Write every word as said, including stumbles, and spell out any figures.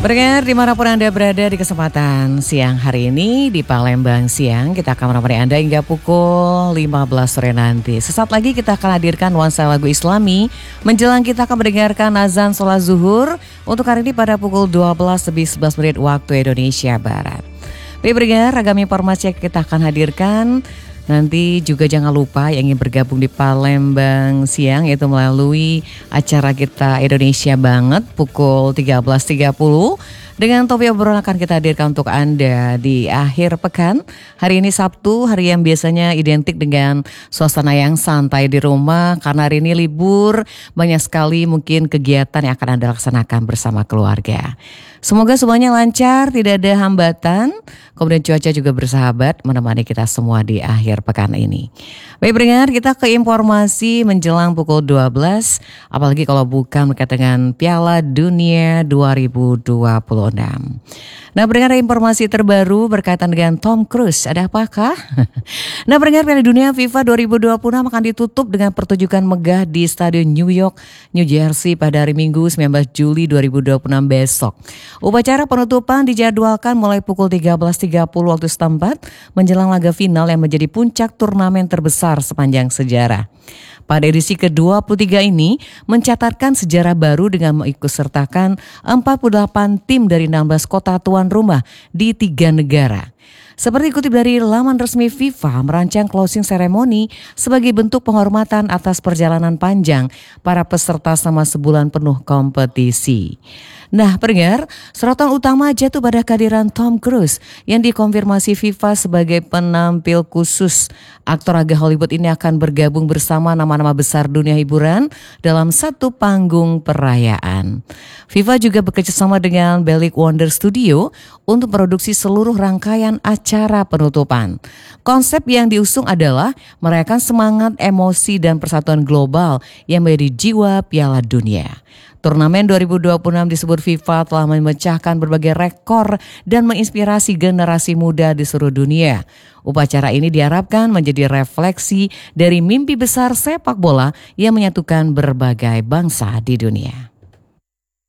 Pendengar dimanapun Anda berada di kesempatan siang hari ini di Palembang Siang, kita akan menemani Anda hingga pukul lima belas sore nanti. Sesaat lagi kita akan hadirkan nuansa lagu Islami menjelang kita akan mendengarkan azan sholat zuhur untuk hari ini pada pukul dua belas lebih sebelas menit waktu Indonesia Barat. Baik pendengar, ragam informasi yang kita akan hadirkan. Nanti juga jangan lupa yang ingin bergabung di Palembang Siang yaitu melalui acara kita Indonesia Banget pukul tiga belas tiga puluh. Dengan topik obrolan akan kita hadirkan untuk Anda di akhir pekan. Hari ini Sabtu, hari yang biasanya identik dengan suasana yang santai di rumah. Karena hari ini libur, banyak sekali mungkin kegiatan yang akan Anda laksanakan bersama keluarga. Semoga semuanya lancar, tidak ada hambatan. Kemudian cuaca juga bersahabat menemani kita semua di akhir pekan ini. Baik pendengar, kita ke informasi menjelang pukul dua belas. Apalagi kalau bukan berkaitan dengan Piala Dunia dua ribu dua puluh enam. Nah pendengar, informasi terbaru berkaitan dengan Tom Cruise. Ada apakah? Nah pendengar, Piala Dunia FIFA dua ribu dua puluh enam akan ditutup dengan pertunjukan megah di Stadion New York, New Jersey pada hari Minggu sembilan belas Juli dua ribu dua puluh enam besok. Upacara penutupan dijadwalkan mulai pukul tiga belas tiga puluh waktu setempat menjelang laga final yang menjadi puncak turnamen terbesar sepanjang sejarah. Pada edisi ke dua puluh tiga ini mencatatkan sejarah baru dengan mengikutsertakan empat puluh delapan tim dari enam belas kota tuan rumah di tiga negara. Seperti dikutip dari laman resmi FIFA, merancang closing ceremony sebagai bentuk penghormatan atas perjalanan panjang para peserta selama sebulan penuh kompetisi. Nah pendengar, sorotan utama jatuh pada kehadiran Tom Cruise yang dikonfirmasi FIFA sebagai penampil khusus. Aktor agak Hollywood ini akan bergabung bersama nama-nama besar dunia hiburan dalam satu panggung perayaan. FIFA juga bekerjasama dengan Bellic Wonder Studio untuk produksi seluruh rangkaian acara penutupan. Konsep yang diusung adalah merayakan semangat, emosi, dan persatuan global yang menjadi jiwa Piala Dunia. Turnamen dua ribu dua puluh enam disebut FIFA telah memecahkan berbagai rekor dan menginspirasi generasi muda di seluruh dunia. Upacara ini diharapkan menjadi refleksi dari mimpi besar sepak bola yang menyatukan berbagai bangsa di dunia.